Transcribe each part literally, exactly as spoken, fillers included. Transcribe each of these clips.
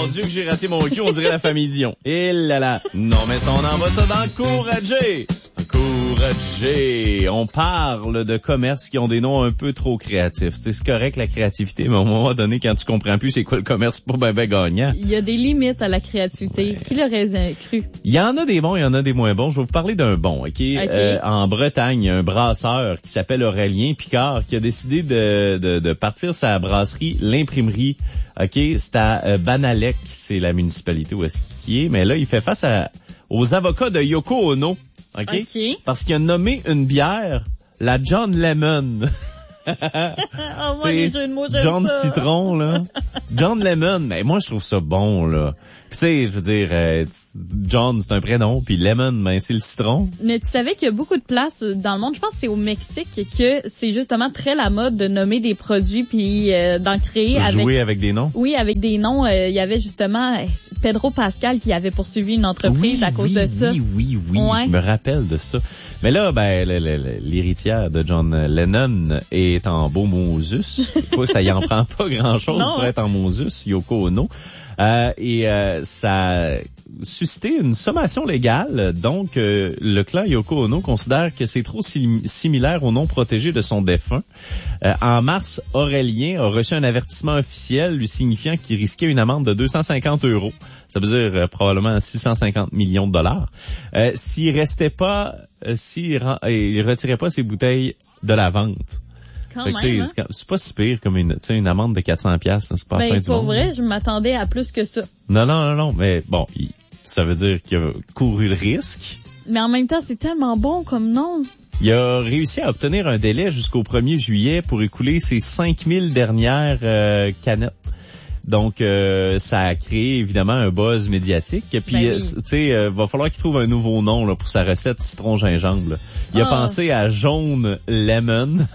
mon Dieu, que j'ai raté mon cul, on dirait la famille Dion. Et là là. Non, mais ça, on envoie ça dans Encourager. Encourager. On parle de commerces qui ont des noms un peu trop créatifs. C'est correct, la créativité, mais à un moment donné, quand tu comprends plus c'est quoi le commerce, c'est pas ben ben gagnant. Il y a des limites à la créativité. Ouais. Qui l'aurait cru? Il y en a des bons, il y en a des moins bons. Je vais vous parler d'un bon, OK? okay. Euh, en Bretagne, il y a un brasseur qui s'appelle Aurélien Picard qui a décidé de, de, de partir sa brasserie, l'imprimerie. OK? C'est à euh, Banalec, c'est la municipalité où est-ce qu'il est. Mais là, il fait face à, aux avocats de Yoko Ono. OK? okay. Parce qu'il a nommé une bière la John Lemon. oh, moi, les jeux de mots, j'aime John ça. Citron, là. John Lemon, mais moi, je trouve ça bon, là. Tu sais, je veux dire, euh, John, c'est un prénom, puis Lemon, ben, c'est le citron. Mais tu savais qu'il y a beaucoup de places dans le monde, je pense que c'est au Mexique, que c'est justement très la mode de nommer des produits puis euh, d'en créer avec... Jouer avec des noms? Oui, avec des noms. Euh, il y avait justement Pedro Pascal qui avait poursuivi une entreprise oui, à cause oui, de ça. Oui, oui, oui, ouais. Je me rappelle de ça. Mais là, ben, l'héritière de John Lennon est en beau Moses. Ça y en prend pas grand-chose non, pour hein? être en Moses, Yoko Ono. Euh, et euh, ça a suscité une sommation légale. Donc, euh, le clan Yoko Ono considère que c'est trop sim- similaire au nom protégé de son défunt. Euh, en mars, Aurélien a reçu un avertissement officiel lui signifiant qu'il risquait une amende de deux cent cinquante euros. Ça veut dire euh, probablement six cent cinquante millions de dollars. Euh, s'il restait pas, euh, s'il ren- il retirait pas ses bouteilles de la vente. Fait que, même, hein? C'est pas si pire comme une, une amende de quatre cents piastres, c'est pas ben, la fin du pour monde. vrai, je m'attendais à plus que ça. Non, non, non, non, mais bon, il, ça veut dire qu'il a couru le risque. Mais en même temps, c'est tellement bon comme nom. Il a réussi à obtenir un délai jusqu'au premier juillet pour écouler ses cinq mille dernières euh, canettes. Donc, euh, ça a créé évidemment un buzz médiatique. Puis, ben oui. tu sais, euh, va falloir qu'il trouve un nouveau nom là, pour sa recette citron-gingembre. Là. Il oh. a pensé à Jaune Lemon.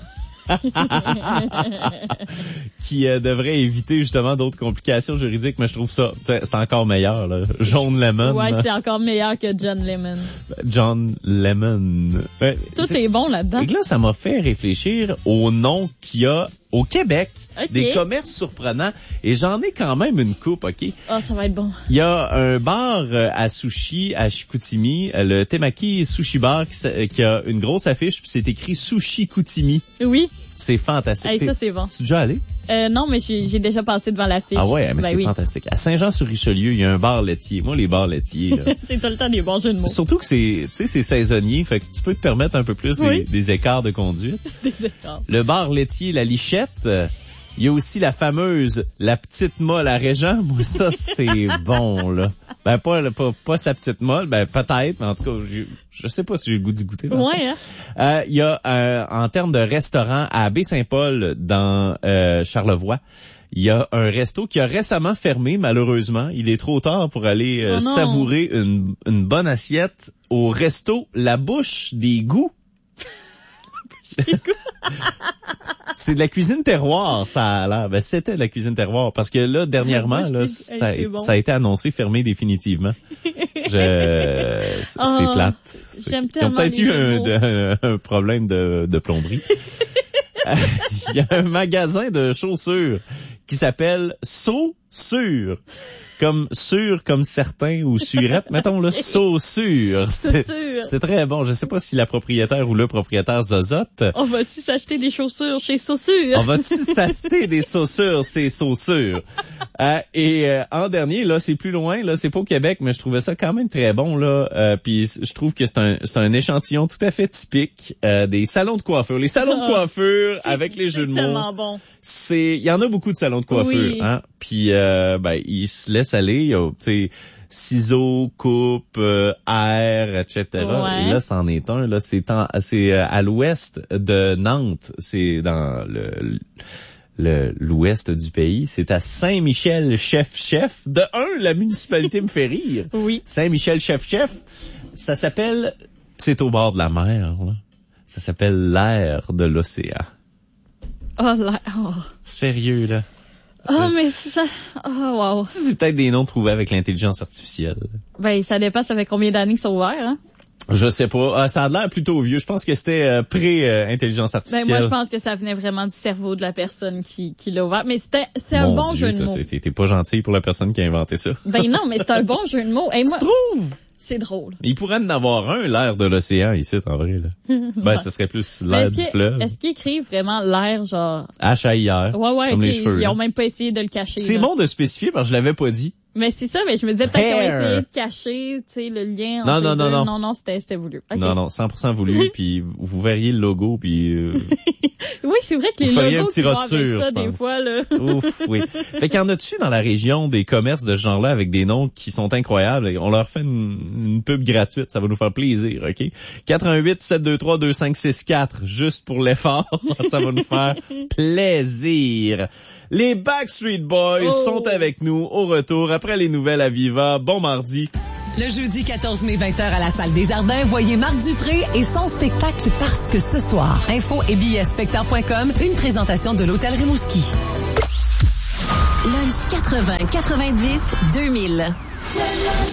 qui euh, devrait éviter justement d'autres complications juridiques, mais je trouve ça, c'est encore meilleur, là. Jaune Lemon. Ouais, c'est encore meilleur que John Lemon. John Lemon. Ouais, Tout est, est bon là-dedans. Et là, ça m'a fait réfléchir au nom qu'il y a au Québec. Okay. Des commerces surprenants. Et j'en ai quand même une coupe, OK? Ah, oh, ça va être bon. Il y a un bar à sushi à Chicoutimi, le Temaki Sushi Bar, qui, qui a une grosse affiche, puis c'est écrit Sushi Koutimi. Oui. C'est fantastique. Hey, ça, c'est bon. Tu es déjà allé? Euh, non, mais j'ai, j'ai déjà passé devant l'affiche. Ah ouais, mais ben c'est oui. fantastique. À Saint-Jean-sur-Richelieu, il y a un bar laitier. Moi, les bars laitiers, là. c'est tout le temps des bons jeux de mots. Surtout que c'est, tu sais, c'est saisonnier, fait que tu peux te permettre un peu plus oui. des, des écarts de conduite. des écarts. Le bar laitier La Lichette. Il y a aussi la fameuse La Petite Molle à Régent. Moi, ça, c'est bon, là. Ben, pas, pas, pas sa petite molle, ben, peut-être, mais en tout cas, je, je sais pas si j'ai le goût d'y goûter. Ouais, hein. Euh, il y a, euh, en termes de restaurant, à Baie-Saint-Paul, dans, euh, Charlevoix, il y a un resto qui a récemment fermé, malheureusement. Il est trop tard pour aller euh, oh savourer une, une bonne assiette au resto La Bouche des Goûts. C'est de la cuisine terroir, ça a l'air. Ben, c'était de la cuisine terroir. Parce que là, dernièrement, là, ça, hey, bon. ça a été annoncé fermé définitivement. Je, c'est oh, plate. J'aime Ils ont peut-être eu un, un, un problème de, de plomberie. Il y a un magasin de chaussures qui s'appelle Saussure. Comme sûr, comme certain ou surette, mettons le Saussure. C'est, c'est très bon. Je sais pas si la propriétaire ou le propriétaire zozote. On va-tu s'acheter des chaussures chez Saussure? On va-tu s'acheter des chaussures, c'est Saussure. Euh, et euh, en dernier, là, c'est plus loin, là, c'est pas au Québec, mais je trouvais ça quand même très bon, là. Euh, puis je trouve que c'est un, c'est un échantillon tout à fait typique euh, des salons de coiffure. Les salons de coiffure oh, avec les jeux de mots. C'est tellement bon. C'est, il y en a beaucoup de salons de coiffure, oui. hein. Puis euh, ben ils se laissent aller, il y a, tu sais, ciseaux, coupe, euh, air, et cetera. Ouais. Et là, c'en est un. Là, c'est, en, c'est à l'ouest de Nantes. C'est dans le, le l'ouest du pays. C'est à Saint-Michel-Chef-Chef. De un, la municipalité me fait rire. Oui. Saint-Michel-Chef-Chef. Ça s'appelle, c'est au bord de la mer. Là. Ça s'appelle l'air de l'océan. Oh là, oh. Sérieux, là. Oh, mais c'est ça. Oh, wow. C'est peut-être des noms trouvés avec l'intelligence artificielle. Ben, ça dépasse, ça fait combien d'années qu'ils sont ouverts, hein? Je sais pas. Ah, ça a l'air plutôt vieux. Je pense que c'était euh, pré-intelligence artificielle. Ben, moi, je pense que ça venait vraiment du cerveau de la personne qui, qui l'a ouvert. Mais c'était, c'est un Mon bon Dieu, jeu de mots. T'es, t'es pas gentil pour la personne qui a inventé ça. Ben non, mais c'est un bon jeu de mots. Hey, moi, tu trouves? C'est drôle. Il pourrait en avoir un, l'air de l'océan, ici, en vrai, là. Ben, ce serait plus l'air du fleuve. Est-ce qu'ils écrivent vraiment l'air, genre... H A I R. Ouais, ouais, comme okay. les cheveux. Ils là. ont même pas essayé de le cacher. C'est là. bon de spécifier parce que je l'avais pas dit. Mais c'est ça, mais je me disais peut-être qu'ils ont Hair. essayé de cacher, tu sais, le lien Non, entre non, les non, deux. non. Non, non, c'était, c'était voulu. Okay. Non, non, cent pour cent voulu, puis vous verriez le logo, puis... Euh... Oui, c'est vrai que les Vous feriez logos un petit qui vont roture, avec ça, je des pense. fois, là. Ouf, oui. Fait qu'il y en a-tu dans la région des commerces de ce genre-là avec des noms qui sont incroyables? On leur fait une, une pub gratuite, ça va nous faire plaisir, OK? quatre un huit, sept deux trois, deux cinq six quatre, juste pour l'effort, ça va nous faire plaisir. Les Backstreet Boys Oh. sont avec nous au retour après les nouvelles à Viva. Bon mardi. Le jeudi quatorze mai, vingt heures à la Salle des Jardins, voyez Marc Dupré et son spectacle Parce que ce soir. Info et billets spectacle point com, une présentation de l'Hôtel Rimouski. Lunch quatre-vingts quatre-vingt-dix deux mille.